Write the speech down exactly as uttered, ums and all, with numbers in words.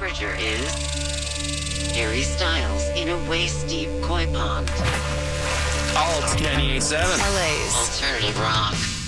temperature is Harry Styles in a waist-deep koi pond. Alt ninety-eight point seven. L A's Alternative rock.